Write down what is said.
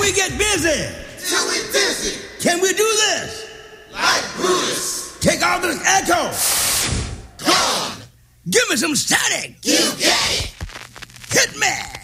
we get busy? Till we dizzy. Can we do this? Like Brutus. Take all this echo. Gone. Give me some static. You get it. Hit me.